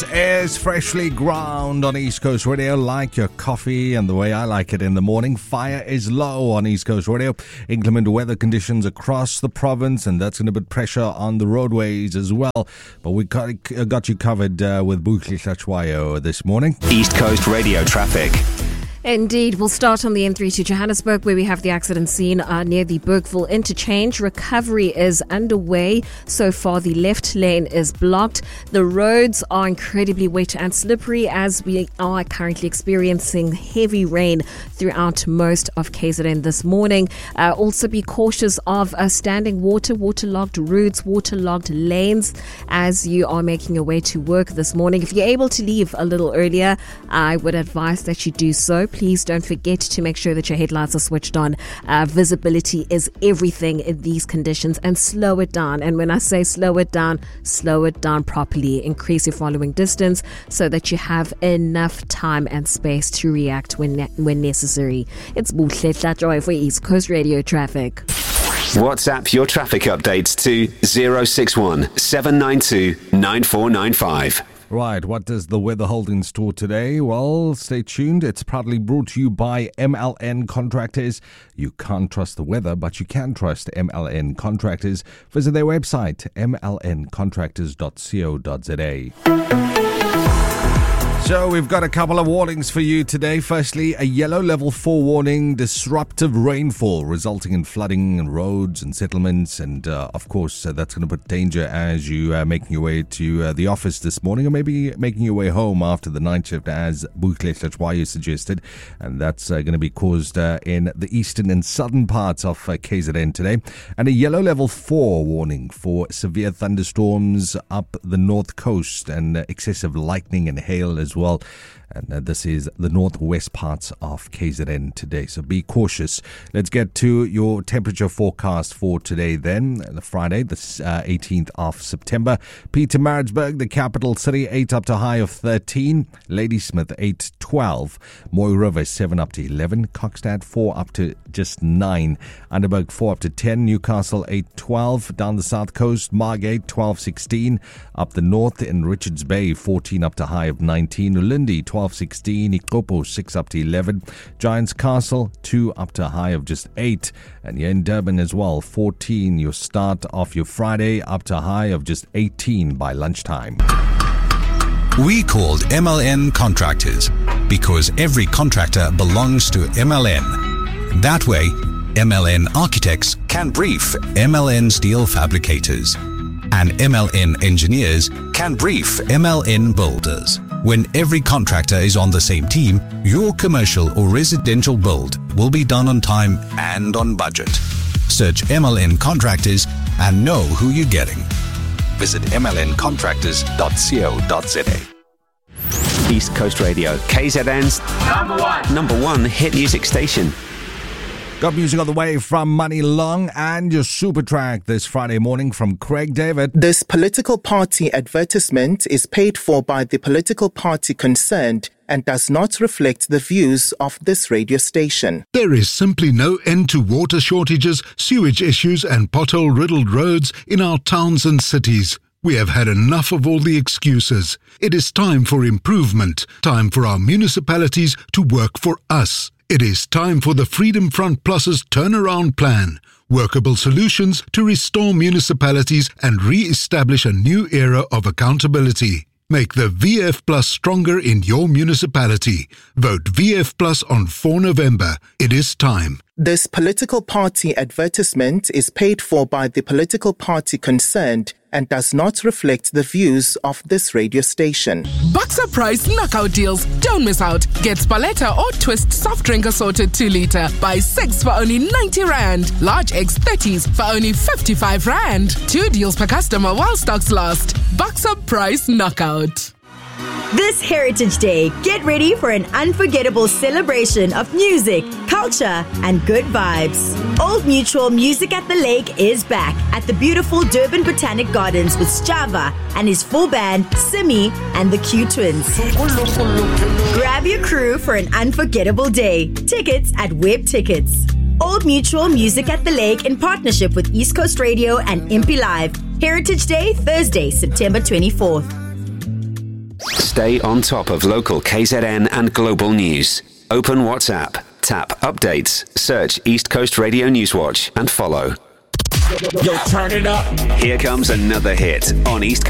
Is freshly ground on East Coast Radio, like your coffee and the way I like it in the morning. Fire is low on East Coast Radio. Inclement weather conditions across the province, and that's going to put pressure on the roadways as well. But we got you covered with Buhle Hlachwayo this morning. East Coast Radio traffic. Indeed. We'll start on the N3 to Johannesburg, where we have the accident scene near the Bergville interchange. Recovery is underway. So far, the left lane is blocked. The roads are incredibly wet and slippery as we are currently experiencing heavy rain throughout most of KZN this morning. Also be cautious of standing water, waterlogged routes, waterlogged lanes as you are making your way to work this morning. If you're able to leave a little earlier, I would advise that you do so. Please don't forget to make sure that your headlights are switched on. Visibility is everything in these conditions, and slow it down. And when I say slow it down properly. Increase your following distance so that you have enough time and space to react when necessary. It's Buhle Hlachwayo for East Coast Radio Traffic. WhatsApp your traffic updates to 061 792 9495. Right, what does the weather hold in store today? Well, stay tuned. It's proudly brought to you by MLN Contractors. You can't trust the weather, but you can trust MLN Contractors. Visit their website, mlncontractors.co.za. So we've got a couple of warnings for you today. Firstly, a yellow level 4 warning, disruptive rainfall resulting in flooding in roads and settlements. And of course, that's going to put danger as you are making your way to the office this morning, or maybe making your way home after the night shift, as Buhle Hlachwayo suggested. And that's going to be caused in the eastern and southern parts of KZN today. And a yellow level 4 warning for severe thunderstorms up the north coast and excessive lightning and hail as well. And this is the northwest parts of KZN today, so be cautious. Let's get to your temperature forecast for today then, Friday, the 18th of September. Pietermaritzburg, the capital city, 8 up to high of 13. Ladysmith, 8, 12. Mooi River, 7 up to 11. Kokstad, 4 up to just 9. Underberg, 4 up to 10. Newcastle, 8, 12. Down the south coast, Margate, 12, 16. Up the north in Richards Bay, 14 up to high of 19. Ulindi, 12, 16, Ikopo 6 up to 11, Giants Castle 2 up to a high of just 8, and here in Durban as well, 14, your start of your Friday up to a high of just 18 by lunchtime. We called MLN Contractors because every contractor belongs to MLN. That way, MLN Architects can brief MLN Steel Fabricators, and MLN Engineers can brief MLN Builders. When every contractor is on the same team, your commercial or residential build will be done on time and on budget. Search MLN Contractors and know who you're getting. Visit mlncontractors.co.za. East Coast Radio, KZN's number one hit music station. Got music on the way from Money Long and your super track this Friday morning from Craig David. This political party advertisement is paid for by the political party concerned and does not reflect the views of this radio station. There is simply no end to water shortages, sewage issues and pothole-riddled roads in our towns and cities. We have had enough of all the excuses. It is time for improvement, time for our municipalities to work for us. It is time for the Freedom Front Plus's turnaround plan, workable solutions to restore municipalities and re-establish a new era of accountability. Make the VF Plus stronger in your municipality. Vote VF Plus on 4 November. It is time. This political party advertisement is paid for by the political party concerned and does not reflect the views of this radio station. Boxer Price knockout deals. Don't miss out. Get Spaletta or Twist soft drink assorted 2 litre. Buy 6 for only 90 Rand. Large eggs 30s for only 55 Rand. 2 deals per customer while stocks last. Boxer Price knockout. This Heritage Day, get ready for an unforgettable celebration of music, culture, and good vibes. Old Mutual Music at the Lake is back at the beautiful Durban Botanic Gardens with Sjava and his full band, Simi and the Q Twins. Grab your crew for an unforgettable day. Tickets at Web Tickets. Old Mutual Music at the Lake in partnership with East Coast Radio and Impi Live. Heritage Day, Thursday, September 24th. Stay on top of local KZN and global news. Open WhatsApp, tap Updates, search East Coast Radio Newswatch and follow. Yo, turn it up. Here comes another hit on East Coast.